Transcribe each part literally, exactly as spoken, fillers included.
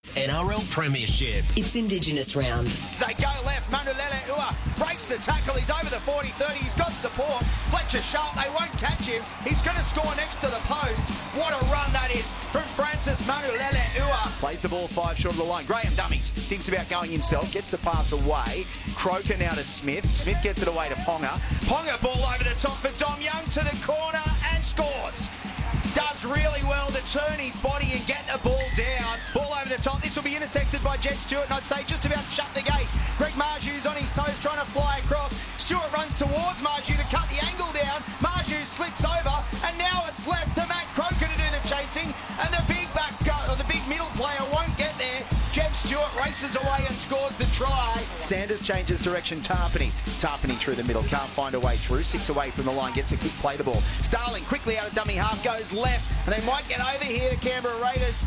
N R L Premiership. It's Indigenous round. They go left. Manulele Ua breaks the tackle. He's over the forty thirty. He's got support. Fletcher Sharp, they won't catch him. He's going to score next to the post. What a run that is from Francis Manulele Ua. Plays the ball five short of the line. Graham dummies. Thinks about going himself. Gets the pass away. Croker now to Smith. Smith gets it away to Ponga. Ponga ball over the top for Dom Young to the corner and scores. Does really well to turn his body and get the ball down. Ball over the top. This will be intersected by Jed Stewart, and I'd say just about shut the gate. Greg Marju's on his toes trying to fly across. Stewart runs towards Marju to cut the angle down. Marju slips over, and now it's left to Matt Croker to do the chasing, and the big back or the big middle player won't get there. Jed Stewart races away and scores the try. Sanders changes direction. Tarpany. Tarpany through the middle. Can't find a way through. Six away from the line. Gets a quick play to ball. Starling quickly out of dummy half. Goes left. And they might get over here to Canberra Raiders.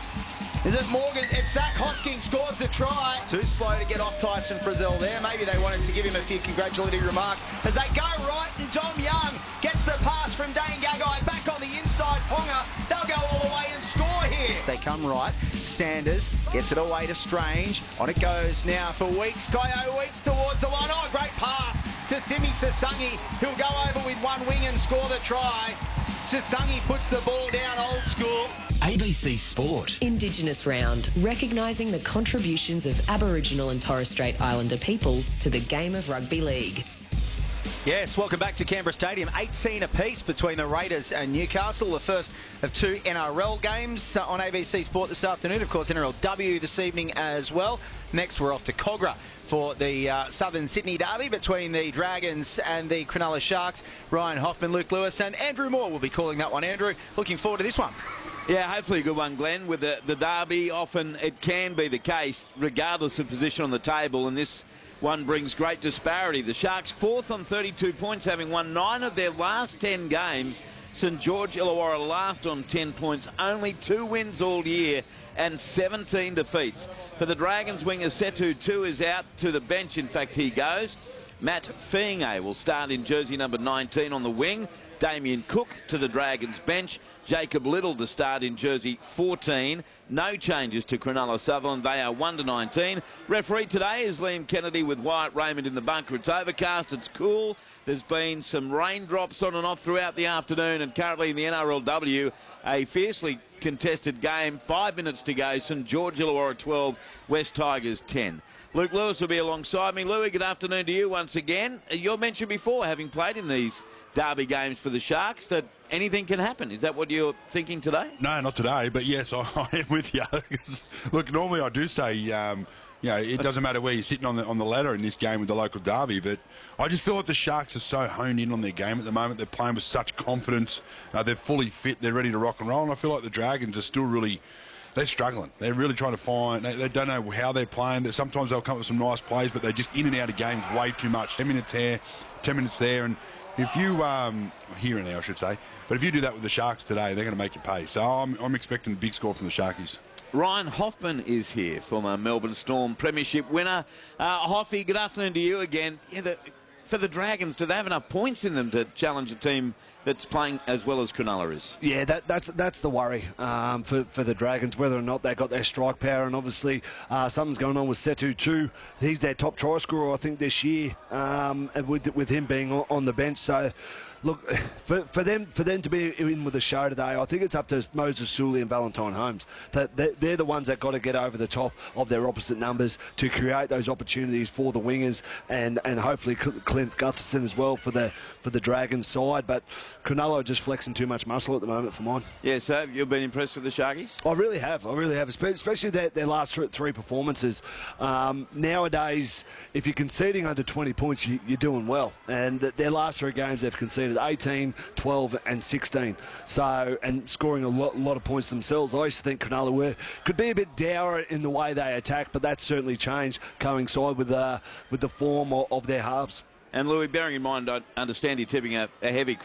Is it Morgan? It's Zach Hosking scores the try. Too slow to get off Tyson Frizzell there. Maybe they wanted to give him a few congratulatory remarks. As they go right, and Dom Young gets the pass from Dane Gagai back on the inside. Ponga, they'll go all the way and score here. They come right. Sanders gets it away to Strange. On it goes now for Weeks. Kyo Weeks towards the line. Oh, great pass to Simi Sasangi, who'll go over with one wing and score the try. Sasangi puts the ball down old school. A B C Sport. Indigenous round, recognising the contributions of Aboriginal and Torres Strait Islander peoples to the game of rugby league. Yes, welcome back to Canberra Stadium. eighteen apiece between the Raiders and Newcastle. The first of two N R L games on A B C Sport this afternoon. Of course, N R L W this evening as well. Next, we're off to Kogarah for the uh, Southern Sydney derby between the Dragons and the Cronulla Sharks. Ryan Hoffman, Luke Lewis and Andrew Moore will be calling that one. Andrew, looking forward to this one. Yeah, hopefully a good one, Glenn. With the, the derby, often it can be the case, regardless of position on the table, and this one brings great disparity. The Sharks fourth on thirty-two points, having won nine of their last ten games. St George Illawarra last on ten points, only two wins all year and seventeen defeats. For the Dragons, winger Setu two is out to the bench. In fact, he goes. Matt Fiinge will start in jersey number nineteen on the wing. Damien Cook to the Dragons bench. Jacob Little to start in jersey fourteen. No changes to Cronulla Sutherland. They are one to nineteen. Referee today is Liam Kennedy with Wyatt Raymond in the bunker. It's overcast. It's cool. There's been some raindrops on and off throughout the afternoon, and currently in the N R L W, a fiercely contested game. Five minutes to go. St George Illawarra twelve, West Tigers ten. Luke Lewis will be alongside me. Louis, good afternoon to you once again. You mentioned before, having played in these derby games for the Sharks, that anything can happen. Is that what you're thinking today? No, not today, but yes, I, I am with you. Look, normally I do say, um, you know, it doesn't matter where you're sitting on the on the ladder in this game with the local derby, but I just feel like the Sharks are so honed in on their game at the moment. They're playing with such confidence. Uh, they're fully fit. They're ready to rock and roll, and I feel like the Dragons are still really... They're struggling. They're really trying to find... They, they don't know how they're playing. Sometimes they'll come up with some nice plays, but they're just in and out of games way too much. ten minutes here, ten minutes there, and if you... Um, here and there, I should say. But if you do that with the Sharks today, they're going to make you pay. So I'm, I'm expecting a big score from the Sharkies. Ryan Hoffman is here, former Melbourne Storm Premiership winner. Uh, Hoffy, good afternoon to you again. Yeah, the, for the Dragons, do they have enough points in them to challenge a team that's playing as well as Cronulla is? Yeah, that, that's that's the worry um, for, for the Dragons, whether or not they got their strike power. And obviously, uh, something's going on with Setu too. He's their top try scorer, I think, this year, um, with with him being on, on the bench. So, look, for, for them for them to be in with the show today, I think it's up to Moses Sully and Valentine Holmes. That they're, they're the ones that got to get over the top of their opposite numbers to create those opportunities for the wingers, and, and hopefully Clint Gutherson as well for the for the Dragons side. But Cronulla are just flexing too much muscle at the moment for mine. Yeah, so you've been impressed with the Sharkies? I really have. I really have, especially their, their last three performances. Um, nowadays, if you're conceding under twenty points, you, you're doing well. And their last three games, they've conceded eighteen, twelve and sixteen. So, and scoring a lot, lot of points themselves. I used to think Cronulla were, could be a bit dour in the way they attack, but that's certainly changed, coincide with, uh, with the form of, of their halves. And Louis, bearing in mind, I understand you're tipping a, a heavy